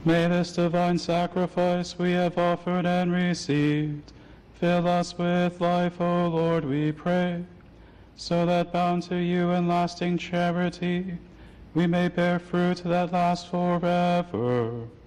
May this divine sacrifice we have offered and received fill us with life, O Lord, we pray, so that bound to you in lasting charity, we may bear fruit that lasts forever.